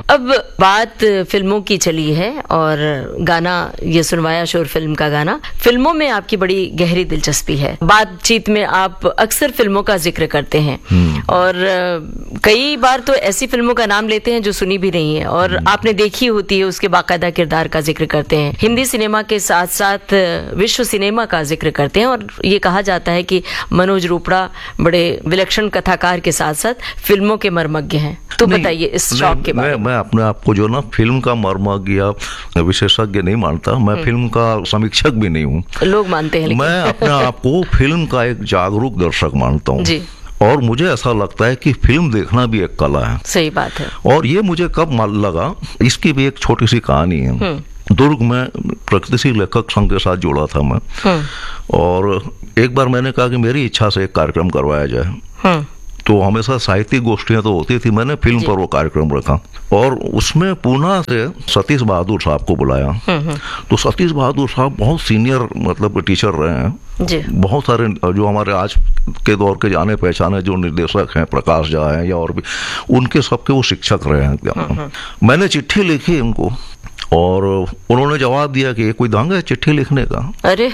अब बात फिल्मों की चली है और गाना ये सुनवाया शोर फिल्म का गाना, फिल्मों में आपकी बड़ी गहरी दिलचस्पी है। बातचीत में आप अक्सर फिल्मों का जिक्र करते हैं और कई बार तो ऐसी फिल्मों का नाम लेते हैं जो सुनी भी नहीं है और आपने देखी होती है, उसके बाकायदा किरदार का जिक्र करते हैं। हिंदी सिनेमा के साथ साथ विश्व सिनेमा का जिक्र करते हैं और ये कहा जाता है कि मनोज रोपड़ा बड़े विलक्षण कथाकार के साथ साथ फिल्मों के मर्मज्ञ हैं। तो बताइए इस शौक के बारे में। मैं अपने आप को जो ना फिल्म का मर्मज्ञ या विशेषज्ञ नहीं मानता, मैं फिल्म का समीक्षक भी नहीं हूँ। लोग मानते हैं, मैं अपने आप को फिल्म का एक जागरूक दर्शक मानता हूँ और मुझे ऐसा लगता है कि फिल्म देखना भी एक कला है। सही बात है। और ये मुझे कब लगा, इसकी भी एक छोटी सी कहानी है। दुर्ग में प्रगतिशील लेखक संघ के साथ जुड़ा था मैं और एक बार मैंने कहा कि मेरी इच्छा से एक कार्यक्रम करवाया जाए। तो हमेशा साहित्यिक गोष्ठियां तो होती थी, मैंने फिल्म पर वो कार्यक्रम रखा और उसमें पूना से सतीश बहादुर साहब को बुलाया। तो सतीश बहादुर साहब बहुत सीनियर मतलब टीचर रहे हैं जी। बहुत सारे जो हमारे आज के दौर के जाने पहचाने जो निर्देशक हैं, प्रकाश झा हैं या और भी, उनके सबके वो शिक्षक रहे हैं। मैंने चिट्ठी लिखी उनको और उन्होंने जवाब दिया कि ये कोई ढंग है चिट्ठी लिखने का। अरे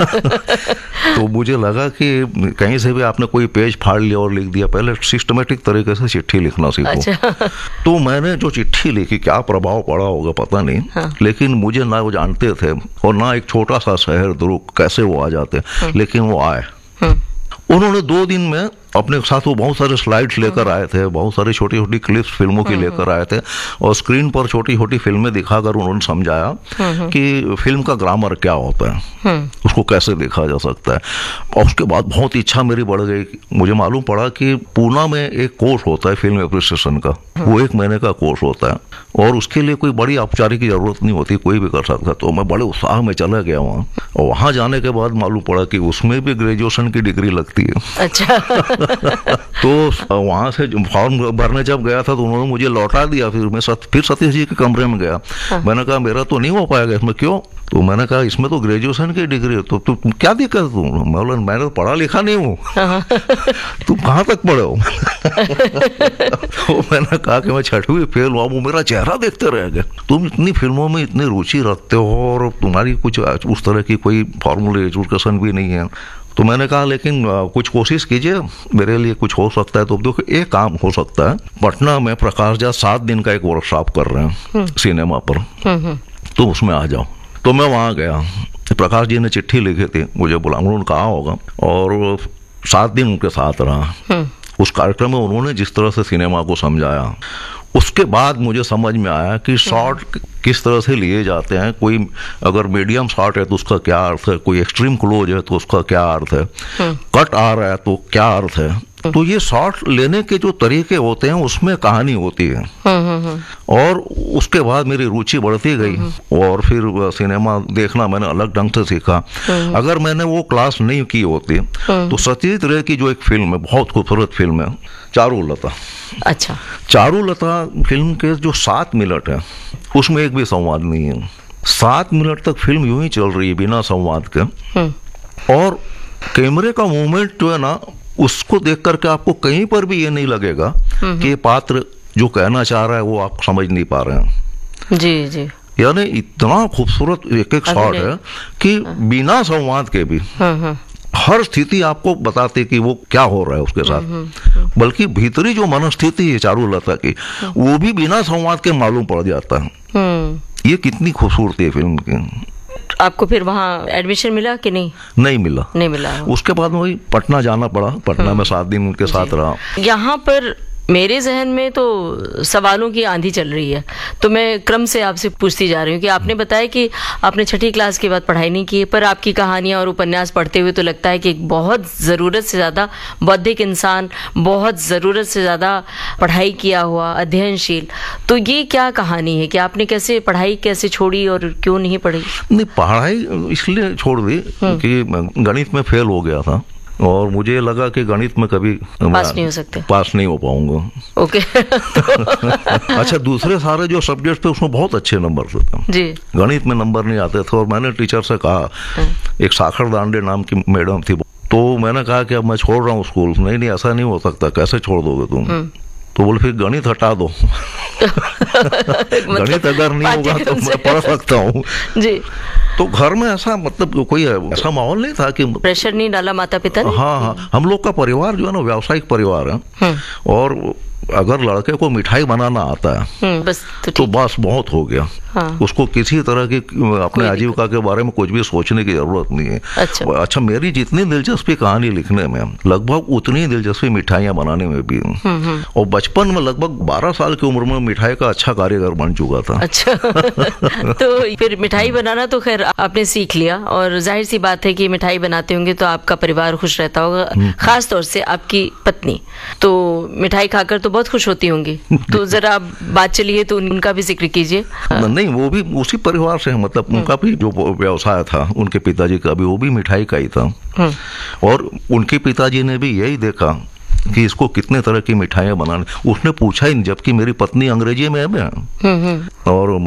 तो मुझे लगा कि कहीं से भी आपने कोई पेज फाड़ लिया और लिख दिया, पहले सिस्टमेटिक तरीके से चिट्ठी लिखना सीखो। अच्छा। तो मैंने जो चिट्ठी लिखी, क्या प्रभाव पड़ा होगा पता नहीं। हाँ। लेकिन मुझे ना वो जानते थे और ना एक छोटा सा शहर दुर्ग कैसे वो आ जाते। लेकिन वो आए। उन्होंने 2 दिन में अपने साथ वो बहुत सारे स्लाइड्स लेकर आए थे, बहुत सारी छोटी छोटी क्लिप्स फिल्मों की लेकर आए थे और स्क्रीन पर छोटी छोटी फिल्में दिखाकर उन्होंने समझाया कि फिल्म का ग्रामर क्या होता है, उसको कैसे देखा जा सकता है। और उसके बाद बहुत इच्छा मेरी बढ़ गई। मुझे मालूम पड़ा कि पूना में एक कोर्स होता है फिल्म एप्रिसिएशन का, वो 1 महीने का कोर्स होता है और उसके लिए कोई बड़ी औपचारिक की जरूरत नहीं होती, कोई भी कर सकता। तो मैं बड़े उत्साह में चला गया वहाँ और वहाँ जाने के बाद मालूम पड़ा कि उसमें भी ग्रेजुएशन की डिग्री लगती है। अच्छा। तो वहां से फॉर्म भरने जब गया था तो उन्होंने मुझे लौटा दिया। फिर मैं फिर सतीश जी के कमरे में गया। मैंने कहा मेरा तो नहीं हो पाएगा इसमें। क्यों? तो मैंने कहा इसमें तो ग्रेजुएशन की डिग्री है। तो तुम क्या दिक्कत तुम? मैंने तो पढ़ा लिखा नहीं हूँ। तुम कहाँ तक पढ़े हो? तो मैंने कहा कि मैं 6वीं फेल हुआ। वो मेरा चेहरा देखते रह गए। तुम इतनी फिल्मों में इतनी रुचि रखते हो और तुम्हारी कुछ उस तरह की कोई फॉर्मल एजुकेशन भी नहीं है। तो मैंने कहा लेकिन कुछ कोशिश कीजिए, मेरे लिए कुछ हो सकता है। तो देखो एक काम हो सकता है, पटना में प्रकाश झा 7 दिन का एक वर्कशॉप कर रहे हैं सिनेमा पर, तो उसमें आ जाओ। तो मैं वहाँ गया। प्रकाश जी ने चिट्ठी लिखी थी, मुझे बुला, उन्होंने कहा होगा और 7 दिन उनके साथ रहा। उस कार्यक्रम में उन्होंने जिस तरह से सिनेमा को समझाया, उसके बाद मुझे समझ में आया कि शॉट किस तरह से लिए जाते हैं। कोई अगर मीडियम शॉट है तो उसका क्या अर्थ है, कोई एक्सट्रीम क्लोज है तो उसका क्या अर्थ है, कट आ रहा है तो क्या अर्थ है। तो ये शॉट लेने के जो तरीके होते हैं उसमें कहानी होती है। और उसके बाद मेरी रुचि बढ़ती गई और फिर सिनेमा देखना मैंने अलग ढंग से सीखा। अगर मैंने वो क्लास नहीं की होती तो सत्यजीत रे की जो एक फिल्म है, बहुत खूबसूरत फिल्म है, चारुलता। अच्छा। चारुलता फिल्म के जो 7 मिनट है उसमें एक भी संवाद नहीं है। 7 मिनट तक फिल्म यूं ही चल रही है बिना संवाद के और कैमरे का मूवमेंट जो है ना, उसको देख करके आपको कहीं पर भी ये नहीं लगेगा कि ये पात्र जो कहना चाह रहा है वो आप समझ नहीं पा रहे हैं। जी जी। यानी इतना खूबसूरत एक शॉट है कि बिना संवाद के भी हर स्थिति आपको बताते कि वो क्या हो रहा है उसके साथ। बल्कि भीतरी जो मनस्थिति है चारुलता की, वो भी बिना संवाद के मालूम पड़ जाता है। ये कितनी खूबसूरती है फिल्म की। आपको फिर वहाँ एडमिशन मिला कि नहीं? नहीं मिला। नहीं मिला। उसके बाद वही पटना जाना पड़ा। पटना में 7 दिन उनके साथ रहा। यहाँ पर मेरे जहन में तो सवालों की आंधी चल रही है, तो मैं क्रम से आपसे पूछती जा रही हूँ कि आपने बताया कि आपने 6ठी क्लास के बाद पढ़ाई नहीं की, पर आपकी कहानियाँ और उपन्यास पढ़ते हुए तो लगता है कि एक बहुत ज़रूरत से ज़्यादा बौद्धिक इंसान, बहुत ज़रूरत से ज़्यादा पढ़ाई किया हुआ, अध्ययनशील। तो ये क्या कहानी है कि आपने कैसे पढ़ाई कैसे छोड़ी और क्यों नहीं पढ़ी? नहीं, पढ़ाई इसलिए छोड़ दी कि गणित में फेल हो गया था और मुझे लगा कि गणित में कभी पास नहीं हो सकते, पास नहीं हो पाऊंगा। ओके। अच्छा, दूसरे सारे जो सब्जेक्ट थे उसमें बहुत अच्छे नंबर थे जी। गणित में नंबर नहीं आते थे और मैंने टीचर से कहा, एक साखर दांडे नाम की मैडम थी, तो मैंने कहा कि अब मैं छोड़ रहा हूँ स्कूल। नहीं ऐसा नहीं हो सकता, कैसे छोड़ दोगे तुम? तो बोले फिर गणित हटा दो। गणित अगर नहीं होगा तो मैं पढ़ सकता हूँ जी। तो घर में ऐसा मतलब कोई ऐसा माहौल नहीं था कि प्रेशर नहीं डाला माता पिता ने? हाँ, हम लोग का परिवार जो है ना व्यावसायिक परिवार है, और अगर लड़के को मिठाई बनाना आता है बस तो बस बहुत हो गया। हाँ। उसको किसी तरह की अपने आजीविका के बारे में कुछ भी सोचने की जरूरत नहीं है। अच्छा, मेरी जितनी दिलचस्पी कहानी लिखने में, लगभग उतनी दिलचस्पी मिठाइयाँ बनाने में भी। और बचपन में लगभग 12 साल की उम्र में मिठाई का अच्छा कारीगर बन चुका था। अच्छा तो फिर मिठाई बनाना तो खैर आपने सीख लिया, और जाहिर सी बात है कि मिठाई बनाते होंगे तो आपका परिवार खुश रहता होगा, खास तौर से आपकी पत्नी तो मिठाई खाकर तो बहुत खुश होती होंगी। तो जरा आप बात चलिए तो उनका भी जिक्र कीजिए। नहीं, वो भी उसी परिवार से है, मतलब उनका भी जो व्यवसाय था, उनके पिताजी का भी, वो भी मिठाई का ही था। और उनके पिताजी ने भी यही देखा कि इसको कितने तरह की मिठाइयाँ बनाने, उसने पूछा ही नहीं, जबकि मेरी पत्नी अंग्रेजी में है और